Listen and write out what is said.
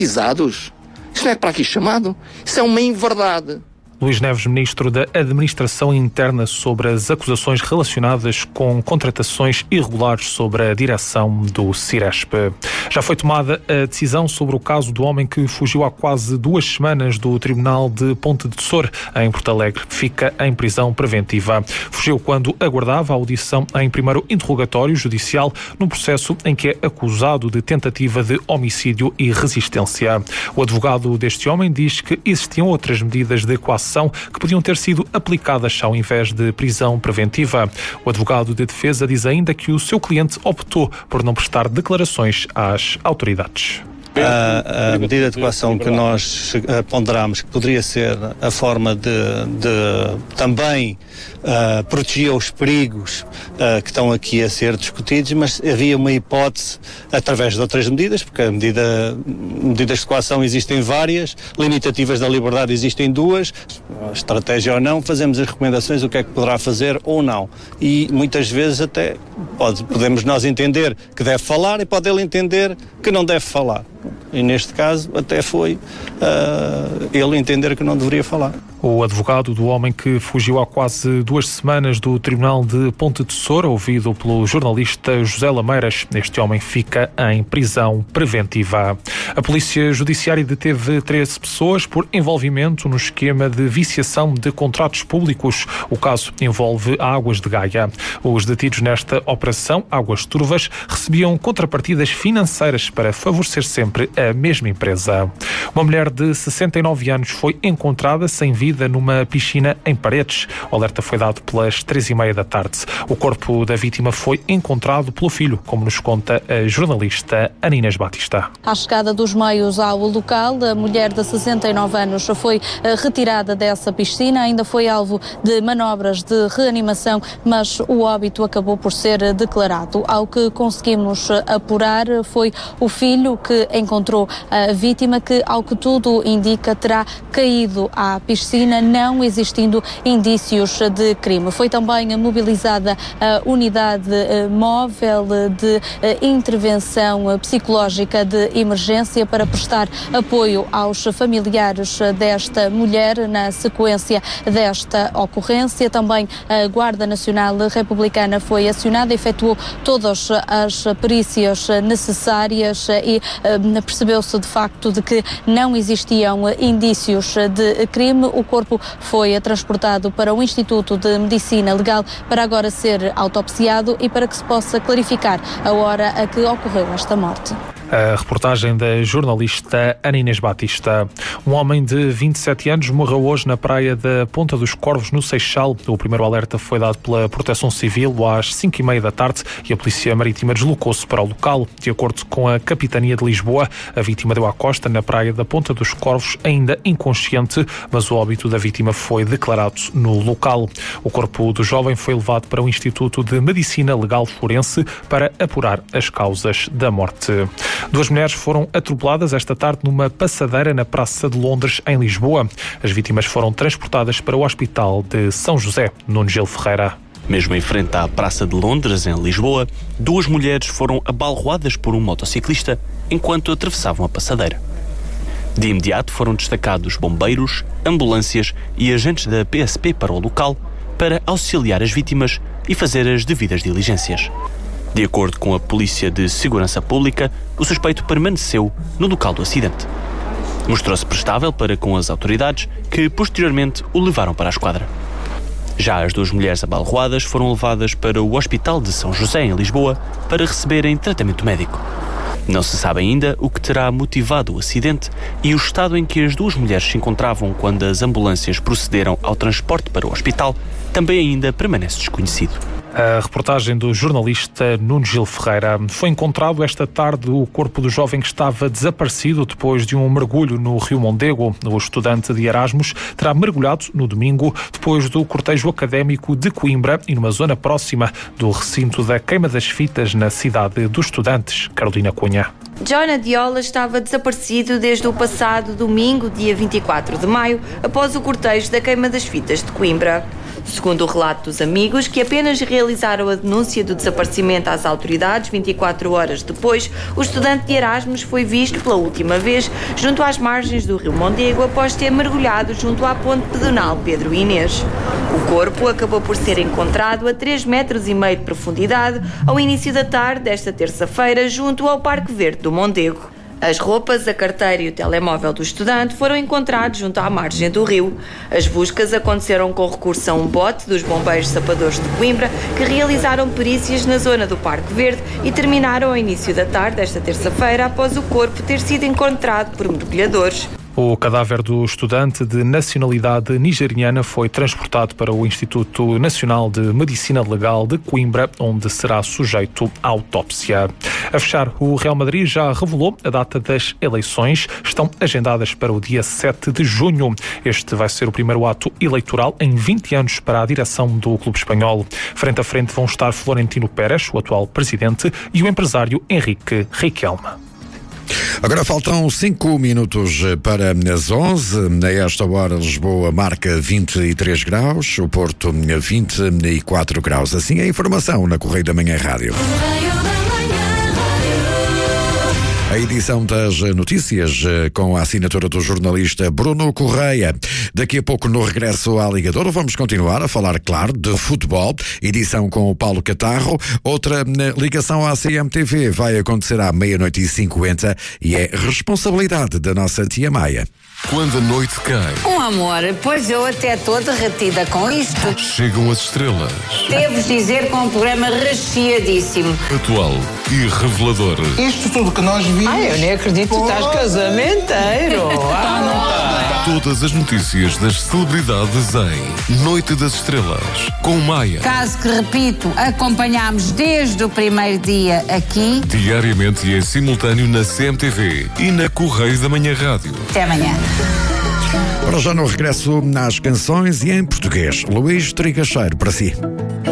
Isto não é para aqui chamado. Isso é uma inverdade. Luís Neves, Ministro da Administração Interna, sobre as acusações relacionadas com contratações irregulares sobre a direção do Ciresp. Já foi tomada a decisão sobre o caso do homem que fugiu há quase 2 semanas do Tribunal de Ponte de Sor, em Porto Alegre. Fica em prisão preventiva. Fugiu quando aguardava a audição em primeiro interrogatório judicial num processo em que é acusado de tentativa de homicídio e resistência. O advogado deste homem diz que existiam outras medidas de coação que podiam ter sido aplicadas ao invés de prisão preventiva. O advogado de defesa diz ainda que o seu cliente optou por não prestar declarações às autoridades. A medida de coação que nós ponderámos, que poderia ser a forma de também proteger os perigos que estão aqui a ser discutidos, mas havia uma hipótese através de outras medidas, porque medidas de coação existem várias, limitativas da liberdade existem 2, estratégia ou não, fazemos as recomendações, o que é que poderá fazer ou não. E muitas vezes até podemos nós entender que deve falar e pode ele entender que não deve falar. E neste caso até foi ele entender que não deveria falar. O advogado do homem que fugiu há quase 2 semanas do Tribunal de Ponte de Sor, ouvido pelo jornalista José Lameiras, este homem fica em prisão preventiva. A Polícia Judiciária deteve 13 pessoas por envolvimento no esquema de viciação de contratos públicos. O caso envolve a Águas de Gaia. Os detidos nesta operação, Águas Turvas, recebiam contrapartidas financeiras para favorecer sempre a mesma empresa. Uma mulher de 69 anos foi encontrada sem vida numa piscina em Paredes. O alerta foi dado pelas 3h30 da tarde. O corpo da vítima foi encontrado pelo filho, como nos conta a jornalista Ana Inês Batista. À chegada dos meios ao local, a mulher de 69 anos foi retirada dessa piscina, ainda foi alvo de manobras de reanimação, mas o óbito acabou por ser declarado. Ao que conseguimos apurar, foi o filho que encontrou a vítima, que, ao que tudo indica, terá caído à piscina, não existindo indícios de crime. Foi também mobilizada a unidade móvel de intervenção psicológica de emergência para prestar apoio aos familiares desta mulher na sequência desta ocorrência. Também a Guarda Nacional Republicana foi acionada, efetuou todas as perícias necessárias e percebeu-se de facto de que não existiam indícios de crime. O corpo foi transportado para o Instituto de Medicina Legal para agora ser autopsiado e para que se possa clarificar a hora a que ocorreu esta morte. A reportagem da jornalista Ana Inês Batista. Um homem de 27 anos morreu hoje na praia da Ponta dos Corvos, no Seixal. O primeiro alerta foi dado pela Proteção Civil às 5h30 da tarde e a Polícia Marítima deslocou-se para o local. De acordo com a Capitania de Lisboa, a vítima deu à costa na praia da Ponta dos Corvos, ainda inconsciente, mas o óbito da vítima foi declarado no local. O corpo do jovem foi levado para o Instituto de Medicina Legal Forense para apurar as causas da morte. 2 mulheres foram atropeladas esta tarde numa passadeira na Praça de Londres, em Lisboa. As vítimas foram transportadas para o Hospital de São José, Nuno Gil Ferreira. Mesmo em frente à Praça de Londres, em Lisboa, 2 mulheres foram abalroadas por um motociclista enquanto atravessavam a passadeira. De imediato foram destacados bombeiros, ambulâncias e agentes da PSP para o local para auxiliar as vítimas e fazer as devidas diligências. De acordo com a Polícia de Segurança Pública, o suspeito permaneceu no local do acidente. Mostrou-se prestável para com as autoridades, que posteriormente o levaram para a esquadra. Já as 2 mulheres abalroadas foram levadas para o Hospital de São José, em Lisboa, para receberem tratamento médico. Não se sabe ainda o que terá motivado o acidente e o estado em que as 2 mulheres se encontravam quando as ambulâncias procederam ao transporte para o hospital também ainda permanece desconhecido. A reportagem do jornalista Nuno Gil Ferreira. Foi encontrado esta tarde o corpo do jovem que estava desaparecido depois de um mergulho no Rio Mondego. O estudante de Erasmus terá mergulhado no domingo depois do cortejo académico de Coimbra e numa zona próxima do recinto da Queima das Fitas na cidade dos estudantes. Carolina Cunha. John Adiola estava desaparecido desde o passado domingo, dia 24 de maio, após o cortejo da Queima das Fitas de Coimbra. Segundo o relato dos amigos, que apenas realizaram a denúncia do desaparecimento às autoridades 24 horas depois, o estudante de Erasmus foi visto pela última vez junto às margens do rio Mondego após ter mergulhado junto à ponte pedonal Pedro Inês. O corpo acabou por ser encontrado a 3,5 metros de profundidade ao início da tarde desta terça-feira junto ao Parque Verde do Mondego. As roupas, a carteira e o telemóvel do estudante foram encontrados junto à margem do rio. As buscas aconteceram com recurso a um bote dos bombeiros sapadores de Coimbra, que realizaram perícias na zona do Parque Verde e terminaram ao início da tarde desta terça-feira após o corpo ter sido encontrado por mergulhadores. O cadáver do estudante de nacionalidade nigeriana foi transportado para o Instituto Nacional de Medicina Legal de Coimbra, onde será sujeito à autópsia. A fechar, o Real Madrid já revelou a data das eleições. Estão agendadas para o dia 7 de junho. Este vai ser o primeiro ato eleitoral em 20 anos para a direção do clube espanhol. Frente a frente vão estar Florentino Pérez, o atual presidente, e o empresário Henrique Riquelme. Agora faltam 5 minutos para as 11. A esta hora Lisboa marca 23 graus, o Porto 24 graus. Assim é a informação na Correio da Manhã Rádio. A edição das notícias com a assinatura do jornalista Bruno Correia. Daqui a pouco no regresso à Ligadora vamos continuar a falar, claro, de futebol. Edição com o Paulo Catarro. Outra ligação à CMTV vai acontecer à 00:50 e é responsabilidade da nossa tia Maia. Quando a noite cai. Amor, pois eu até estou derretida com isto. Chegam as estrelas. Devo dizer que é um programa recheadíssimo. Atual e revelador. Isto tudo que nós vimos. Eu nem acredito que estás casamenteiro. Todas as notícias das celebridades em Noite das Estrelas, com Maia. Caso que, repito, acompanhámos desde o primeiro dia aqui. Diariamente e em simultâneo na CMTV e na Correio da Manhã Rádio. Até amanhã. Para já no regresso às canções e em português, Luís Trigacheiro para si.